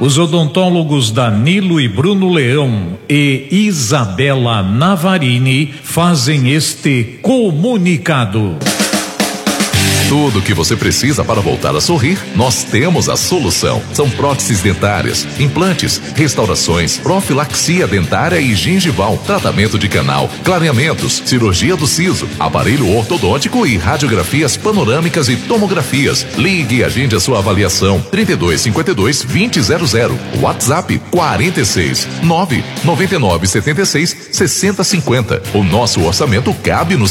Os odontólogos Danilo e Bruno Leão e Isabela Navarini fazem este comunicado. Tudo o que você precisa para voltar a sorrir, nós temos a solução. São próteses dentárias, implantes, restaurações, profilaxia dentária e gengival, tratamento de canal, clareamentos, cirurgia do siso, aparelho ortodôntico e radiografias panorâmicas e tomografias. Ligue e agende a sua avaliação. 3252-2000. WhatsApp 46 99976 6050. O nosso orçamento cabe no